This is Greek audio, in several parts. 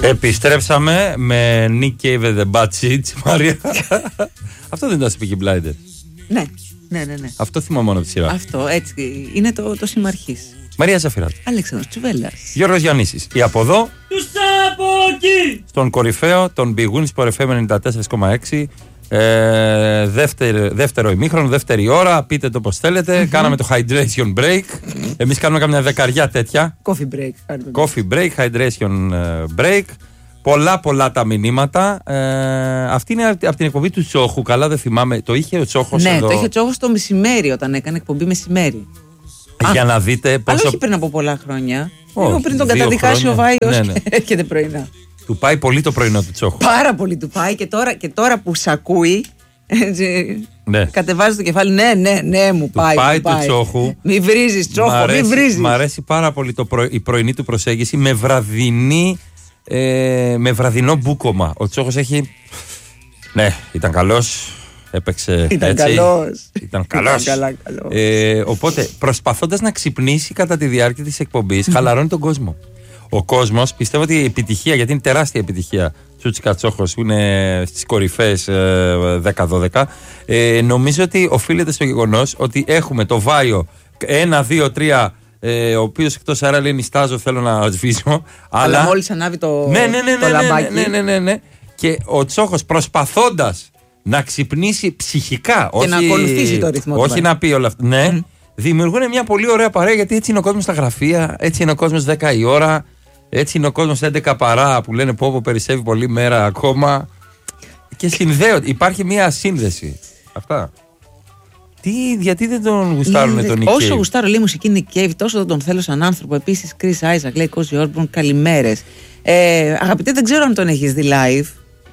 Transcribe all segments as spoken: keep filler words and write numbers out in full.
Επιστρέψαμε με Nick Cave and the Bad Seeds, Μαρία. Αυτό δεν ήταν στο Peaky Blinders. Ναι, ναι, ναι, ναι. Αυτό θυμάμαι μόνο από τη σειρά. Αυτό, έτσι. Είναι το, το συμμαρχής. Μαρία Ζαφυράτου. Αλέξανδρος Τσουβέλλας. Γιώργος Γιαννίσης. Η από εδώ. Τους από εκεί. Στον κορυφαίο, τον Big Wins Sport εφ εμ ενενήντα τέσσερα κόμμα έξι. Ε, δεύτερο, δεύτερο ημίχρονο, δεύτερη ώρα. Πείτε το πώς θέλετε. Mm-hmm. Κάναμε το hydration break. Εμείς κάνουμε καμιά δεκαριά τέτοια. Coffee break. Coffee break, hydration break. Πολλά πολλά τα μηνύματα. Ε, αυτή είναι από την εκπομπή του Τσόχου. Καλά δεν θυμάμαι. Το είχε ο Τσόχος ναι, εδώ. Ναι, το είχε ο Τσόχος το μεσημέρι όταν έκανε εκπομπή μεσημέρι. Για Α, να δείτε πόσο... Αλλά όχι πριν από πολλά χρόνια. Όχι, λίγο πριν τον καταδικάσει ο Βάιος ναι, ναι. και έρχεται πρωινά. Του πάει πολύ το πρωινό του Τσόχου. Πάρα πολύ του πάει και τώρα, και τώρα που σ' ακούει. Έτσι, ναι. Κατεβάζει το κεφάλι. Ναι, ναι, ναι, μου του πάει. Πάει του του πάει. Τσόχου. Μη βρίζεις, Τσόχο, μη βρίζεις. Μ' αρέσει πάρα πολύ το προ... η πρωινή του προσέγγιση με βραδινή. Ε, με βραδινό μπούκομα. Ο Τσόχος έχει. Ναι, ήταν καλός. Έπαιξε ήταν έτσι. Καλός. Ήταν καλός. Ήταν καλά, καλός. Ε, οπότε προσπαθώντας να ξυπνήσει κατά τη διάρκεια της εκπομπής, χαλαρώνει τον κόσμο. Ο κόσμος πιστεύω ότι η επιτυχία, γιατί είναι τεράστια επιτυχία, Τσούτσικα Τσόχος που είναι στις κορυφές ε, δέκα δώδεκα, ε, νομίζω ότι οφείλεται στο γεγονός ότι έχουμε το Βάιο ένα, δύο, τρία. Ε, ο οποίος εκτός αέρα λέει νιστάζω, θέλω να σβήσω. Αλλά, αλλά μόλις ανάβει το, ναι, ναι, ναι, το ναι, λαμπάκι. Ναι, ναι, ναι, ναι. Και ο Τσόχος προσπαθώντας να ξυπνήσει ψυχικά. Και όχι, να ακολουθήσει το ρυθμό του. Όχι να πει όλα αυτά. Ναι, mm. δημιουργούν μια πολύ ωραία παρέα γιατί έτσι είναι ο κόσμος στα γραφεία, έτσι είναι ο κόσμος δέκα η ώρα, έτσι είναι ο κόσμος έντεκα παρά που λένε πω πω περισσεύει πολλή μέρα ακόμα. Και συνδέονται. Υπάρχει μια σύνδεση. Αυτά. Τι, γιατί δεν τον γουστάρουν τον Nick Cave? Όσο γουστάρω λέει μουσική Nick Cave, τόσο δεν τον θέλω σαν άνθρωπο. Επίσης, Chris Isaac, λέει Cozy Osborne, καλημέρες. Ε, αγαπητέ, δεν ξέρω αν τον έχεις δει live.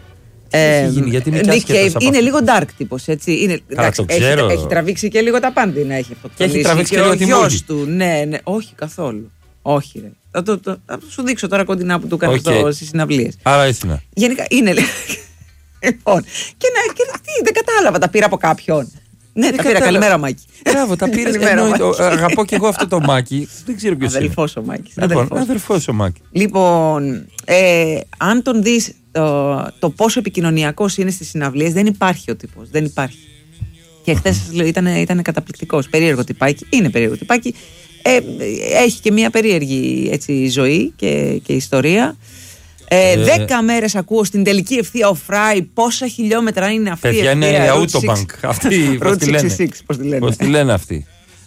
Ε, γίνει, γιατί είναι Nick Cave είναι λίγο dark τύπος, έτσι. Είναι, Καλά, εντάξει, το ξέρω. Έχει, έχει τραβήξει και λίγο τα πάντα να έχει αυτό. Και έχει τραβήξει και, και λίγο ο τη γιος μούγη του. Ναι, ναι, όχι καθόλου. Όχι, ρε. Θα, το, το, θα σου δείξω τώρα κοντινά που του κάνω okay. στις συναυλίες. Άρα ήσουν. Γενικά είναι. Λοιπόν, και, να, και τι, δεν κατάλαβα, τα πήρα από κάποιον. Ναι, τα πήρα. Καλημέρα, Μάκη. Μπράβο, τα πήρε. Αγαπώ και εγώ αυτό το Μάκη. Δεν ξέρω ποιος είναι. Αδελφός ο Μάκης. Λοιπόν, αδελφός ο Μάκη. Λοιπόν, ε, αν τον δεις το, το πόσο επικοινωνιακός είναι στις συναυλίες, δεν υπάρχει ο τύπος. Δεν υπάρχει. Και χθες σας λέω, ήταν, ήταν καταπληκτικός. Περίεργο τυπάκι. Είναι περίεργο τυπάκι. Ε, έχει και μια περίεργη έτσι, ζωή και, και ιστορία. Ε, ε, δέκα μέρες ακούω στην τελική ευθεία ο Φράι. Πόσα χιλιόμετρα είναι αυτή η ευθεία? Παιδιά είναι η Autobank. Αυτή, πώς τη λένε. Πώς τη λένε αυτή.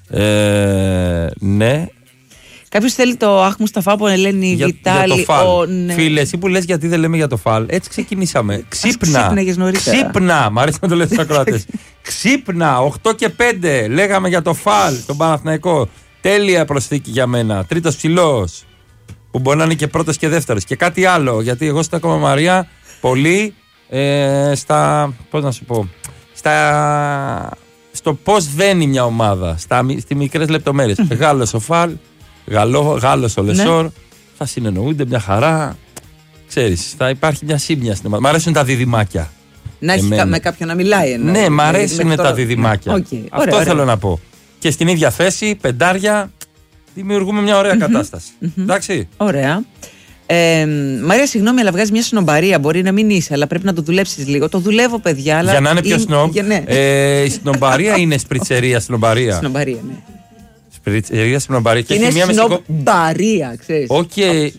Ε, ναι. Κάποιος θέλει το Αχ Μουσταφά από Ελένη για, Βιτάλη. Για το φάλ. Ο, ναι. Φίλε, εσύ που λες γιατί δεν λέμε για το φάλ. Έτσι ξεκινήσαμε. Ξύπνα. Ξύπναγες νωρίτερα. Ξύπνα. Μ' αρέσει να το λες στους ακροατές. Ξύπνα. οκτώ και πέντε. Λέγαμε για το φάλ. Τον Παναθηναϊκό. Τέλεια προσθήκη για μένα. Τρίτος ψηλός. Που μπορεί να είναι και πρώτος και δεύτερος. Και κάτι άλλο. Γιατί εγώ στα ακόμα Μαρία πολύ ε, στα. Πώς να σου πω. Στα. Στο πώς δένει μια ομάδα. Στα, στις μικρές λεπτομέρειες. Γάλλος ο φάλ. Γαλλό, Γάλλος ο Λεσόρ, ναι. Θα συνεννοούνται μια χαρά. Ξέρεις, θα υπάρχει μια σύμπνοια στην ομάδα. Μ' αρέσουν τα διδυμάκια. Να έχει κα, με κάποιον να μιλάει. Εννοώ. Ναι, μ' αρέσουν τα τώρα... διδυμάκια. Okay. Αυτό ωραία, θέλω ωραία. να πω. Και στην ίδια θέση, πεντάρια, δημιουργούμε μια ωραία mm-hmm. κατάσταση. Mm-hmm. Εντάξει. Ωραία. Ε, Μαρία, συγγνώμη, αλλά βγάζει μια σνομπαρία. Μπορεί να μην είσαι, αλλά πρέπει να το δουλέψεις λίγο. Το δουλεύω, παιδιά. Αλλά για να είναι πιο σνομπ. Ναι. Ε, η σνομπαρία είναι σπριτσερία σνομπαρία. Σνομπαρία, ναι. Σπριτσερία σνομπαρία. Και είναι μια σνομπαρία, ξέρεις. Οκ. όχι,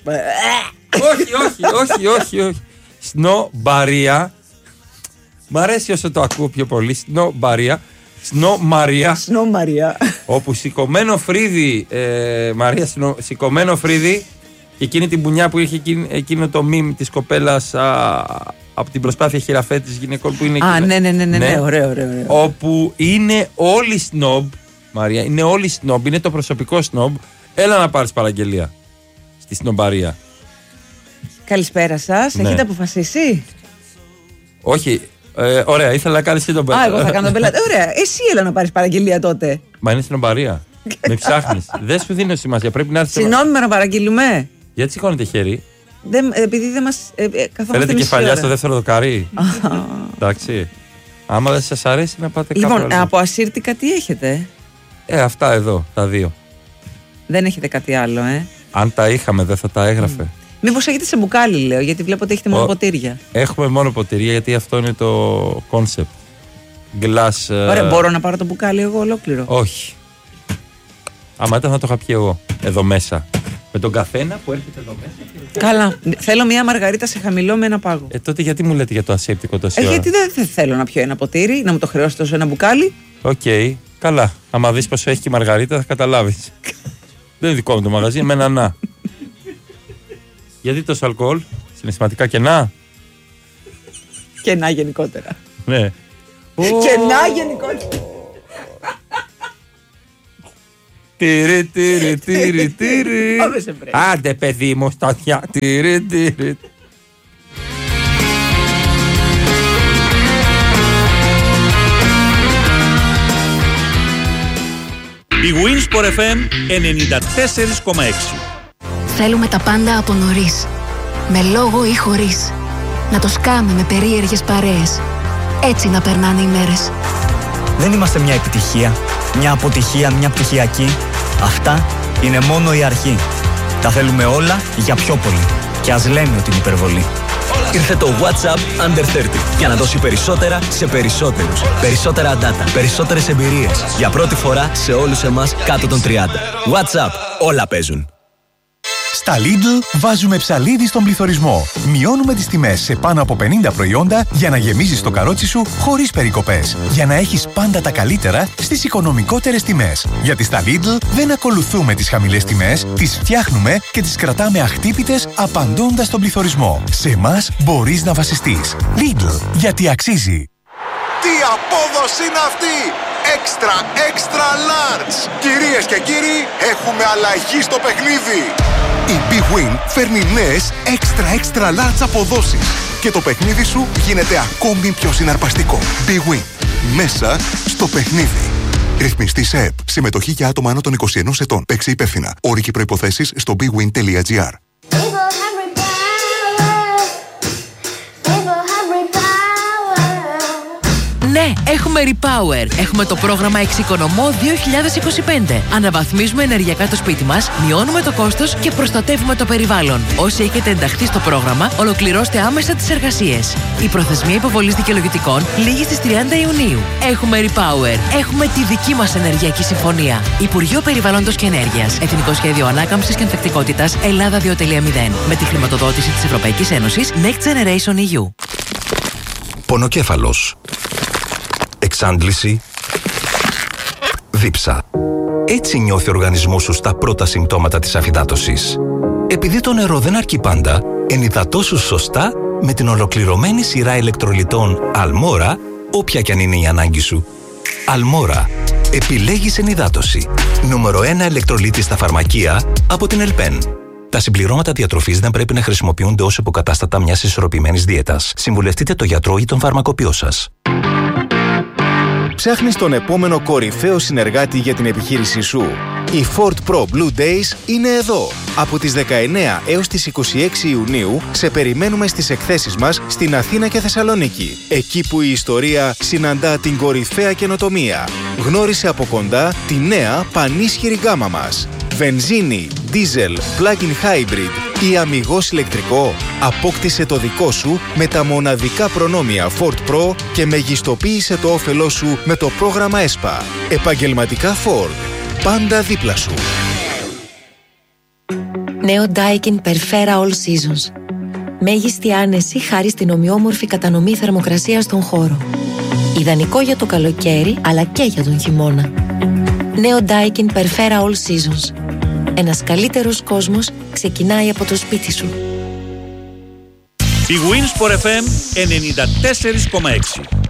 όχι, όχι, όχι, όχι. Σνομπαρία. Μ' αρέσει όσο το ακούω πιο πολύ. Σνομπαρία. Σνομαρία. Σνομαρία. Όπου σηκωμένο φρύδι. Ε, Μαρία, συνο, σηκωμένο φρύδι. Και εκείνη την μπουνιά που είχε εκείνο, εκείνο το μιμ της κοπέλας α, από την προσπάθεια χειραφέτης γυναικών που είναι εκεί. Α, ναι, ναι, ναι, ναι, ναι. Ωραίο, ωραίο, ωραίο. Όπου είναι όλοι σνόμπ. Μαρία, είναι όλοι σνόμπ. Είναι το προσωπικό σνόμπ. Έλα να πάρεις παραγγελία στη σνομπαρία. Καλησπέρα σας. Ναι. Έχετε αποφασίσει? Όχι. Ε, ωραία, ήθελα να κάνεις τον πελάτη. Α, εγώ θα κάνω τον πελάτη. Ωραία, εσύ έλα να πάρεις παραγγελία τότε. Μα είναι σνομπαρία. Με ψάχνεις. Δεν σου δίνω σημασία. Πρέπει να έρθει. Συγγνώμη, με να παραγγείλουμε. Γιατί σηκώνετε χέρι? Δεν, επειδή δεν μας ε, ε, καθόμαστε. Θέλετε κεφαλιά στο δεύτερο δοκάρι? Εντάξει. Άμα δεν σας αρέσει να πάτε κάπου. Λοιπόν, από ασύρτικα τι έχετε? Ε, αυτά εδώ, τα δύο. Δεν έχετε κάτι άλλο, ε? Αν τα είχαμε, δεν θα τα έγραφε. Mm. Μήπως έχετε σε μπουκάλι, λέω, γιατί βλέπω ότι έχετε μόνο Ο... ποτήρια. Έχουμε μόνο ποτήρια, γιατί αυτό είναι το κόνσεπτ. Glass. Ωραία, μπορώ να πάρω το μπουκάλι εγώ ολόκληρο? Όχι. Άμα ήταν θα το είχα πιει εγώ. Εδώ μέσα. Με τον καθένα που έρχεται εδώ μέσα. Καλά. Θέλω μια μαργαρίτα σε χαμηλό με ένα πάγο. Ε, τότε γιατί μου λέτε για το ασέπτικο τόση Ε, ώρα? γιατί δεν δεν θέλω να πιω ένα ποτήρι, να μου το χρεώσετε ως ένα μπουκάλι. Οκ. Okay. Καλά. Άμα δεις πόσο έχει και η μαργαρίτα θα καταλάβεις. Δεν είναι δικό μου το μαγαζί, εμένα να. Γιατί τόσο αλκοόλ, συναισθηματικά κενά. Κενά γενικότερα. Ναι. Κενά γενικότερα. Τυρι, τυρι, τυρι, τυρι. Πάμε σε βρε. Άντε παιδί μου στα αυτιά. Τυρι, τυρι. Η Winsport εφ εμ ενενήντα τέσσερα κόμμα έξι. Θέλουμε τα πάντα από νωρίς. Με λόγο ή χωρίς. Να το σκάμε με περίεργες παρέες. Έτσι να περνάνε οι μέρες. Δεν είμαστε μια επιτυχία, μια αποτυχία, μια πτυχιακή. Αυτά είναι μόνο η αρχή. Τα θέλουμε όλα για πιο πολύ. Και ας λέμε ότι είναι υπερβολή. Ήρθε το WhatsApp Under τριάντα για να δώσει περισσότερα σε περισσότερους. Περισσότερα data, περισσότερες εμπειρίες. Για πρώτη φορά σε όλους εμάς κάτω των τριάντα. WhatsApp, όλα παίζουν. Στα Lidl βάζουμε ψαλίδι στον πληθωρισμό. Μειώνουμε τις τιμές σε πάνω από πενήντα προϊόντα για να γεμίζεις το καρότσι σου χωρίς περικοπές. Για να έχεις πάντα τα καλύτερα στις οικονομικότερες τιμές. Γιατί στα Lidl δεν ακολουθούμε τις χαμηλές τιμές, τις φτιάχνουμε και τις κρατάμε αχτύπητες απαντώντας στον πληθωρισμό. Σε εμάς μπορείς να βασιστείς. Lidl, γιατί αξίζει. Τι απόδοση είναι αυτή! Extra, extra large! Κυρίες και κύριοι, έχουμε αλλαγή στο παιχνίδι! Η Big Win φέρνει νέες extra, extra large αποδόσεις και το παιχνίδι σου γίνεται ακόμη πιο συναρπαστικό. Big Win. Μέσα στο παιχνίδι. Ρυθμιστή σε ΕΠ. Συμμετοχή για άτομα άνω των είκοσι ενός ετών. Παίξε υπεύθυνα. Όροι και προϋποθέσεις στο bigwin τελεία gr. Ναι, έχουμε Repower. Έχουμε το πρόγραμμα Εξοικονομώ δύο χιλιάδες είκοσι πέντε. Αναβαθμίζουμε ενεργειακά το σπίτι μας, μειώνουμε το κόστος και προστατεύουμε το περιβάλλον. Όσοι έχετε ενταχθεί στο πρόγραμμα, ολοκληρώστε άμεσα τις εργασίες. Η προθεσμία υποβολής δικαιολογητικών λήγει στις τριάντα Ιουνίου. Έχουμε Repower. Έχουμε τη δική μας ενεργειακή συμφωνία. Υπουργείο Περιβάλλοντος και Ενέργειας. Εθνικό Σχέδιο Ανάκαμψης και Ανθεκτικότητας Ελλάδα δύο κόμμα μηδέν. Με τη χρηματοδότηση της Ευρωπαϊκής Ένωσης Next Generation ι γιου. Πονοκέφαλος. Εξάντληση. Δίψα. Έτσι νιώθει ο οργανισμός σου στα πρώτα συμπτώματα της αφυδάτωσης. Επειδή το νερό δεν αρκεί πάντα, ενυδατώσου σωστά με την ολοκληρωμένη σειρά ηλεκτρολιτών Αλμόρα, όποια κι αν είναι η ανάγκη σου. Αλμόρα. Επιλέγεις ενυδάτωση. Νούμερο ένα ηλεκτρολίτη στα φαρμακεία από την Ελπέν. Τα συμπληρώματα διατροφής δεν πρέπει να χρησιμοποιούνται ως υποκατάστατα μιας ισορροπημένης δίαιτας. Συμβουλευτείτε το γιατρό ή τον φαρμακοποιό σας. Ψάχνεις τον επόμενο κορυφαίο συνεργάτη για την επιχείρησή σου? Η Ford Pro Blue Days είναι εδώ. Από τις δεκαεννέα έως τις είκοσι έξι Ιουνίου σε περιμένουμε στις εκθέσεις μας στην Αθήνα και Θεσσαλονίκη. Εκεί που η ιστορία συναντά την κορυφαία καινοτομία. Γνώρισε από κοντά τη νέα πανίσχυρη γκάμα μας. Βενζίνη, diesel, plug-in hybrid ή αμιγώς ηλεκτρικό. Απόκτησε το δικό σου με τα μοναδικά προνόμια Ford Pro και μεγιστοποίησε το όφελό σου με το πρόγραμμα ΕΣΠΑ. Επαγγελματικά Ford. Πάντα δίπλα σου. Νέο Daikin Perfera All Seasons. Μέγιστη άνεση χάρη στην ομοιόμορφη κατανομή θερμοκρασίας στον χώρο. Ιδανικό για το καλοκαίρι αλλά και για τον χειμώνα. Νέο Daikin Perfera All Seasons. Ένας καλύτερος κόσμος ξεκινάει από το σπίτι σου. Η Winsport εφ εμ ενενήντα τέσσερα κόμμα έξι.